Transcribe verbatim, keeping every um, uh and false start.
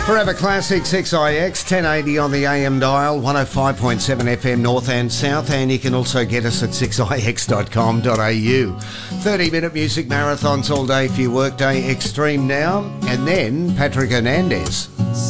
Forever Classic six I X, ten eighty on the A M dial, one oh five point seven F M North and South, and you can also get us at six I X dot com dot A U. thirty minute music marathons all day for your workday. Extreme now, and then Patrick Hernandez.